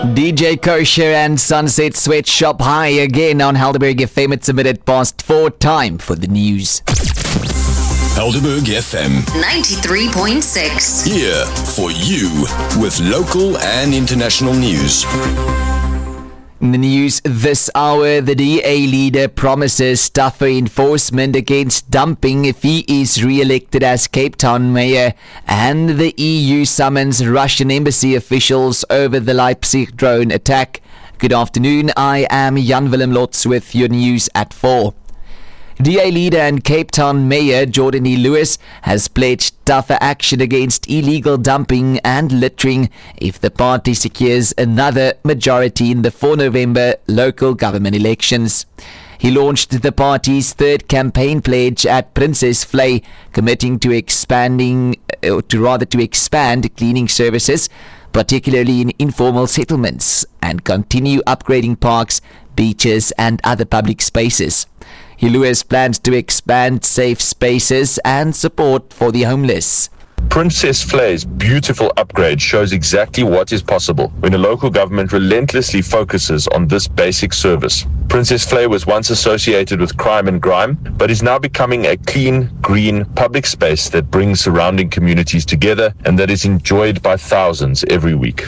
DJ Kosher and Sunset Sweatshop high again on Helderberg FM. It's a minute past 4. Time for the news. Helderberg FM 93.6. here for you with local and international news. In the news this hour, the DA leader promises tougher enforcement against dumping if he is re-elected as Cape Town mayor, and the EU summons Russian embassy officials over the Leipzig drone attack. Good afternoon, I am Jan Willem Lotz with your news at 4. DA leader and Cape Town Mayor Jordan E. Lewis has pledged tougher action against illegal dumping and littering if the party secures another majority in the 4 November local government elections. He launched the party's third campaign pledge at Princess Flay, committing to expand cleaning services, particularly in informal settlements, and continue upgrading parks, beaches and other public spaces. Lewis plans to expand safe spaces and support for the homeless. Princess Flay's beautiful upgrade shows exactly what is possible when a local government relentlessly focuses on this basic service. Princess Flay was once associated with crime and grime, but is now becoming a clean, green public space that brings surrounding communities together and that is enjoyed by thousands every week.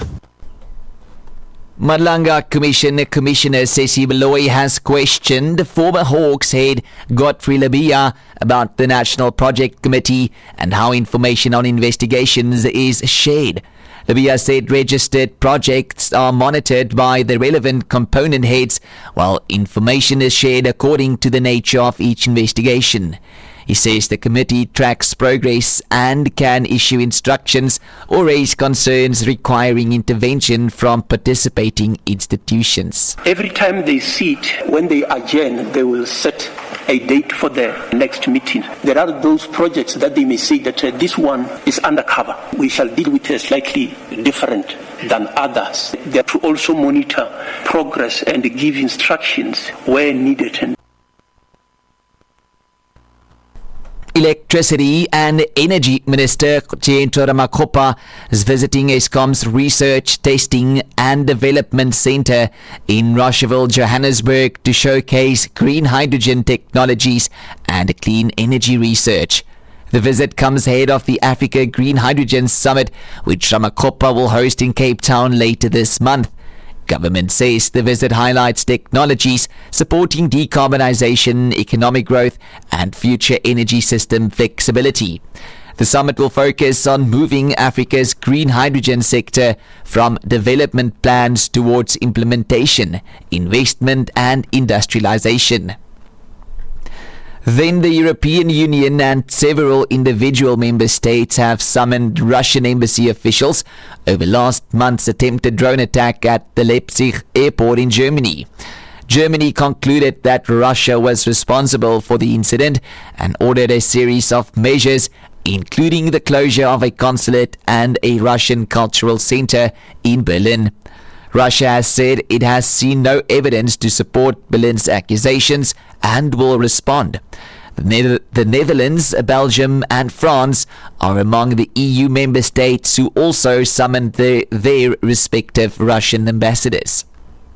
Madlanga Commissioner Ceci Beloy has questioned former Hawks head Godfrey Labia about the National Project Committee and how information on investigations is shared. Labia said registered projects are monitored by the relevant component heads, while information is shared according to the nature of each investigation. He says the committee tracks progress and can issue instructions or raise concerns requiring intervention from participating institutions. Every time they sit, when they adjourn, they will set a date for the next meeting. There are those projects that they may say that this one is undercover. We shall deal with it slightly different than others. They have to also monitor progress and give instructions where needed. Electricity and Energy Minister Jayantha Ramakgopa is visiting Eskom's Research, Testing and Development Centre in Rocheville, Johannesburg to showcase green hydrogen technologies and clean energy research. The visit comes ahead of the Africa Green Hydrogen Summit, which Ramakgopa will host in Cape Town later this month. Government says the visit highlights technologies supporting decarbonization, economic growth, and future energy system flexibility. The summit will focus on moving Africa's green hydrogen sector from development plans towards implementation, investment, and industrialization. Then the European Union and several individual member states have summoned Russian embassy officials over last month's attempted drone attack at the Leipzig airport in Germany. Germany concluded that Russia was responsible for the incident and ordered a series of measures, including the closure of a consulate and a Russian cultural center in Berlin. Russia has said it has seen no evidence to support Berlin's accusations and will respond. The Netherlands, Belgium and France are among the EU member states who also summoned their respective Russian ambassadors.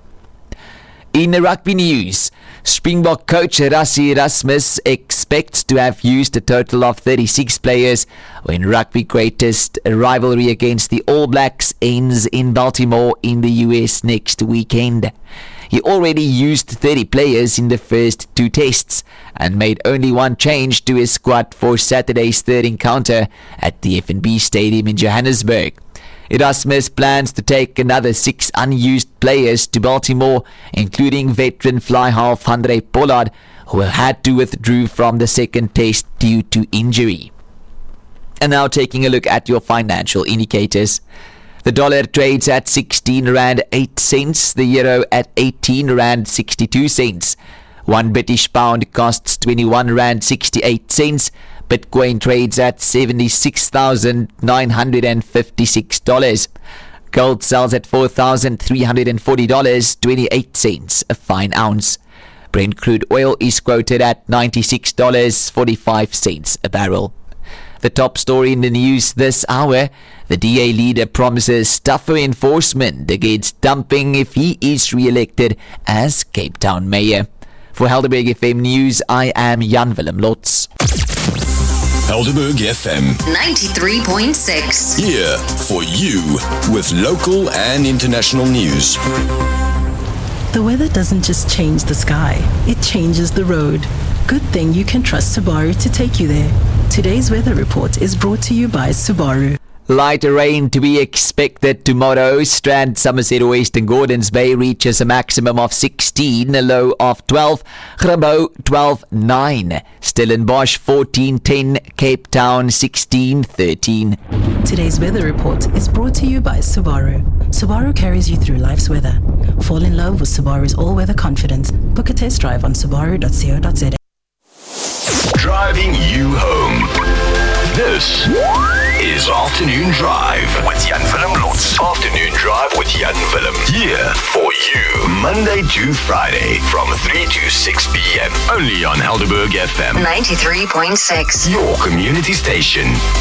In the rugby news, Springbok coach Rassie Erasmus expects to have used a total of 36 players when rugby greatest rivalry against the All Blacks ends in Baltimore in the US next weekend. He already used 30 players in the first 2 tests and made only one change to his squad for Saturday's third encounter at the F&B Stadium in Johannesburg. Erasmus plans to take another 6 unused players to Baltimore, including veteran fly half Handré Pollard, who had to withdraw from the second test due to injury. And now taking a look at your financial indicators. The dollar trades at 16 Rand 8 cents, the euro at 18 Rand 62 cents. 1 British pound costs 21 Rand 68 cents. Bitcoin trades at $76,956. Gold sells at $4,340.28 a fine ounce. Brent crude oil is quoted at $96.45 a barrel. The top story in the news this hour. The DA leader promises tougher enforcement against dumping if he is re-elected as Cape Town mayor. For Helderberg FM News, I am Jan Willem Lotz. Helderberg FM 93.6. here for you with local and international news. The weather doesn't just change the sky, it changes the road. Good thing you can trust Subaru to take you there. Today's weather report is brought to you by Subaru. Light rain to be expected tomorrow. Strand, Somerset West and Gordons Bay reaches a maximum of 16, a low of 12. Grabouw 12.9. Stellenbosch 14.10. Cape Town 16.13. Today's weather report is brought to you by Subaru. Subaru carries you through life's weather. Fall in love with Subaru's all-weather confidence. Book a test drive on subaru.co.za. Driving you home. This is Afternoon Drive with Jan Willem Lotz. Afternoon Drive with Jan Willem. Here for you, Monday to Friday from 3 to 6 p.m. Only on Helderberg FM 93.6. Your community station.